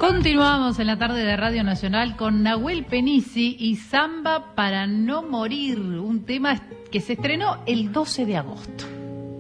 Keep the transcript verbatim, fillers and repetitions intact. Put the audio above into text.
Continuamos en la tarde de Radio Nacional con Nahuel Penisi y Samba para no morir, un tema que se estrenó el doce de agosto.